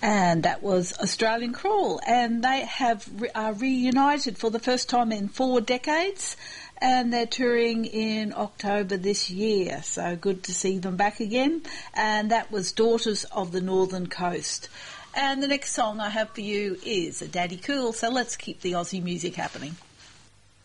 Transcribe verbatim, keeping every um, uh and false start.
And that was Australian Crawl, and they have re- are reunited for the first time in four decades, and they're touring in October this year, so good to see them back again. And that was Daughters of the Northern Coast. And the next song I have for you is a Daddy Cool, so let's keep the Aussie music happening.